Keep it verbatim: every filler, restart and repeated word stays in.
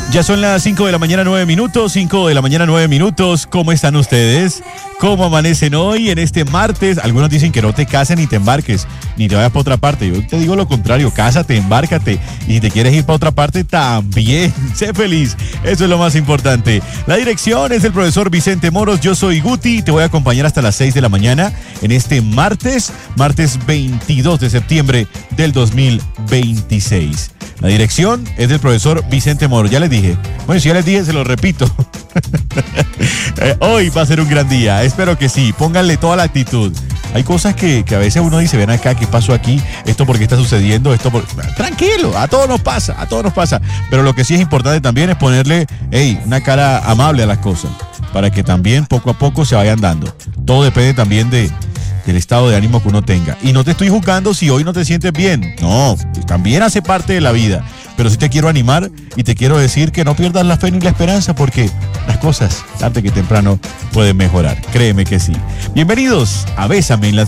Ya son las cinco de la mañana, nueve minutos, cinco de la mañana, nueve minutos. ¿Cómo están ustedes? ¿Cómo amanecen hoy en este martes? Algunos dicen que no te cases ni te embarques, ni te vayas para otra parte. Yo te digo lo contrario, cásate, embárcate. Y si te quieres ir para otra parte, también. Sé feliz, eso es lo más importante. La dirección es del profesor Vicente Moros. Yo soy Guti y te voy a acompañar hasta las seis de la mañana en este martes, martes veintidós de septiembre del dos mil veintiséis. La dirección es del profesor Vicente Moro. Ya les dije. Bueno, si ya les dije, se lo repito. eh, hoy va a ser un gran día. Espero que sí. Pónganle toda la actitud. Hay cosas que, que a veces uno dice, ven acá, ¿qué pasó aquí? ¿Esto por qué está sucediendo? Esto por... Tranquilo, a todos nos pasa, a todos nos pasa. Pero lo que sí es importante también es ponerle, hey, una cara amable a las cosas. Para que también poco a poco se vayan dando. Todo depende también de... del estado de ánimo que uno tenga. Y no te estoy juzgando si hoy no te sientes bien. No, también hace parte de la vida. Pero sí te quiero animar y te quiero decir que no pierdas la fe ni la esperanza, porque las cosas, tarde que temprano, pueden mejorar. Créeme que sí. Bienvenidos a Bésame en las